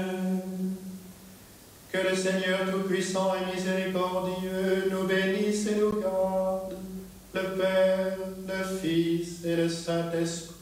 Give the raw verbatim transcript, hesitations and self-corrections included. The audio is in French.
Que le Seigneur Tout-Puissant et Miséricordieux nous bénisse et nous garde, le Père, le Fils et le Saint-Esprit.